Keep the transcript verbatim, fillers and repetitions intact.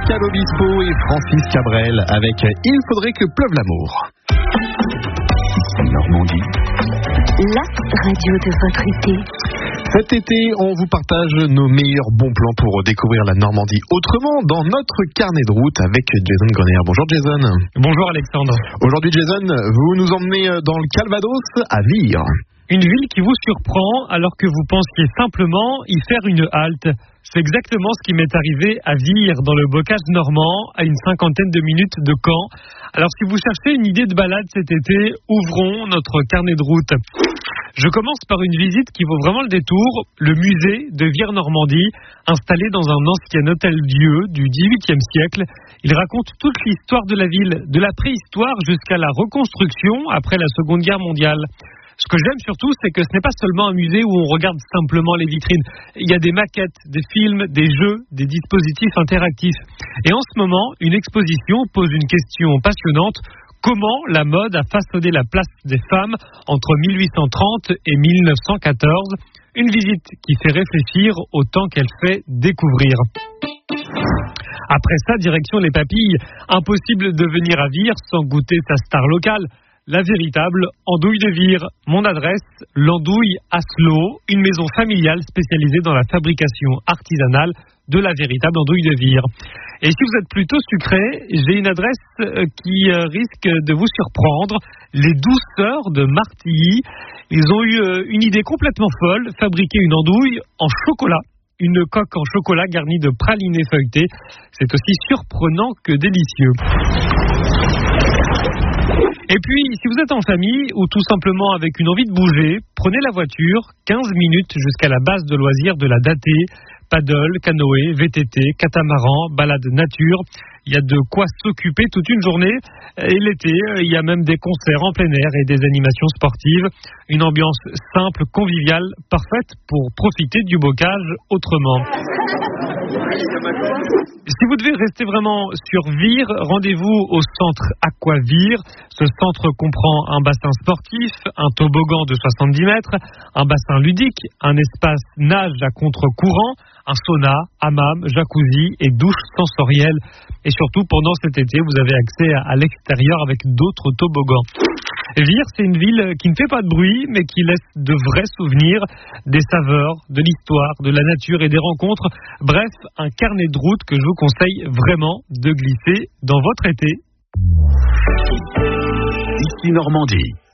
Pascal Obispo et Francis Cabrel avec Il faudrait que pleuve l'amour. Normandie, la radio de votre été. Cet été, on vous partage nos meilleurs bons plans pour découvrir la Normandie autrement dans notre carnet de route avec Jason Grenier. Bonjour Jason. Bonjour Alexandre. Aujourd'hui Jason, vous nous emmenez dans le Calvados à Vire. Une ville qui vous surprend alors que vous pensiez simplement y faire une halte. C'est exactement ce qui m'est arrivé à Vire, dans le bocage normand, à une cinquantaine de minutes de Caen. Alors si vous cherchez une idée de balade cet été, ouvrons notre carnet de route. Je commence par une visite qui vaut vraiment le détour, le musée de Vire-Normandie, installé dans un ancien hôtel-dieu du dix-huitième siècle. Il raconte toute l'histoire de la ville, de la préhistoire jusqu'à la reconstruction après la Seconde Guerre mondiale. Ce que j'aime surtout, c'est que ce n'est pas seulement un musée où on regarde simplement les vitrines. Il y a des maquettes, des films, des jeux, des dispositifs interactifs. Et en ce moment, une exposition pose une question passionnante. Comment la mode a façonné la place des femmes entre mille huit cent trente et mille neuf cent quatorze? Une visite qui fait réfléchir autant qu'elle fait découvrir. Après ça, direction les Papilles. Impossible de venir à Vire sans goûter sa star locale. La véritable andouille de Vire. Mon adresse, l'andouille Aslo, une maison familiale spécialisée dans la fabrication artisanale de la véritable andouille de Vire. Et si vous êtes plutôt sucré, j'ai une adresse qui risque de vous surprendre, les Douceurs de Martilly. Ils ont eu une idée complètement folle, fabriquer une andouille en chocolat. Une coque en chocolat garnie de pralinés feuilletés. C'est aussi surprenant que délicieux. Et puis, si vous êtes en famille ou tout simplement avec une envie de bouger, prenez la voiture, quinze minutes jusqu'à la base de loisirs de la Datée. Paddle, canoë, V T T, catamaran, balade nature. Il y a de quoi s'occuper toute une journée. Et l'été, il y a même des concerts en plein air et des animations sportives. Une ambiance simple, conviviale, parfaite pour profiter du bocage autrement. Si vous devez rester vraiment sur Vire, rendez-vous au centre Aquavire. Ce centre comprend un bassin sportif, un toboggan de soixante-dix mètres, un bassin ludique, un espace nage à contre-courant, un sauna, hammam, jacuzzi et douche sensorielle. Et surtout, pendant cet été, vous avez accès à, à l'extérieur avec d'autres toboggans. Vire, c'est une ville qui ne fait pas de bruit, mais qui laisse de vrais souvenirs, des saveurs, de l'histoire, de la nature et des rencontres. Bref, un carnet de route que je vous conseille vraiment de glisser dans votre été. Ici Normandie.